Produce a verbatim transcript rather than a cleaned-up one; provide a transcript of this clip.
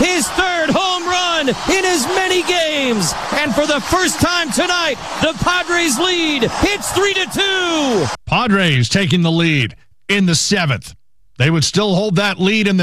his third home run in as many games. And for the first time tonight, the Padres lead. It's three to two. Padres taking the lead in the seventh. They would still hold that lead in the